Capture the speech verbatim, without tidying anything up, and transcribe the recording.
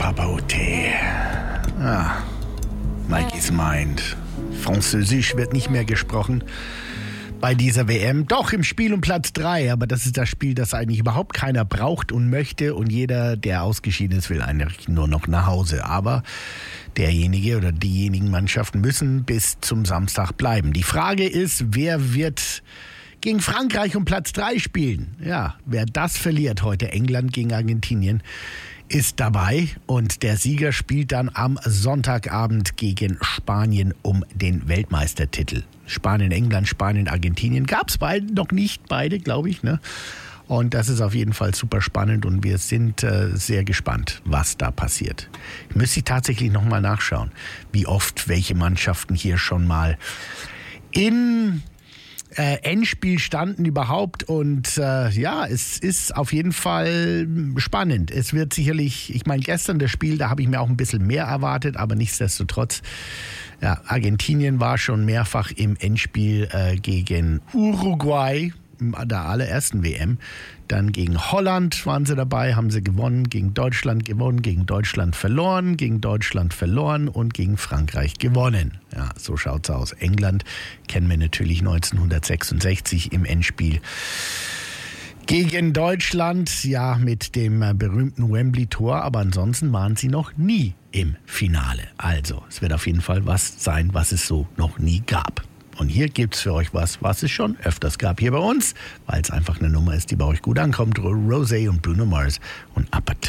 La Beauté. Ah, Mikey's Mind. Französisch wird nicht mehr gesprochen bei dieser W M. Doch, im Spiel um Platz drei, aber das ist das Spiel, das eigentlich überhaupt keiner braucht und möchte und jeder, der ausgeschieden ist, will eigentlich nur noch nach Hause. Aber derjenige oder diejenigen Mannschaften müssen bis zum Samstag bleiben. Die Frage ist, wer wird gegen Frankreich um Platz drei spielen? Ja, wer das verliert heute, England gegen Argentinien, ist dabei und der Sieger spielt dann am Sonntagabend gegen Spanien um den Weltmeistertitel. Spanien, England, Spanien, Argentinien gab es beide noch nicht, beide, glaube ich, ne? Und das ist auf jeden Fall super spannend und wir sind äh, sehr gespannt, was da passiert. Ich müsste tatsächlich nochmal nachschauen, wie oft welche Mannschaften hier schon mal in Äh, Endspiel standen überhaupt und äh, ja, es ist auf jeden Fall spannend. Es wird sicherlich, ich meine, gestern das Spiel, da habe ich mir auch ein bisschen mehr erwartet, aber nichtsdestotrotz, ja, Argentinien war schon mehrfach im Endspiel äh, gegen Uruguay, der allerersten W M. Dann gegen Holland waren sie dabei, haben sie gewonnen, gegen Deutschland gewonnen, gegen Deutschland verloren, gegen Deutschland verloren und gegen Frankreich gewonnen. Ja, so schaut's aus. England kennen wir natürlich neunzehnhundertsechsundsechzig im Endspiel gegen Deutschland, ja, mit dem berühmten Wembley-Tor, aber ansonsten waren sie noch nie im Finale. Also, es wird auf jeden Fall was sein, was es so noch nie gab. Und hier gibt's für euch was, was es schon öfters gab hier bei uns, weil es einfach eine Nummer ist, die bei euch gut ankommt. Rosé und Bruno Mars und Appetite.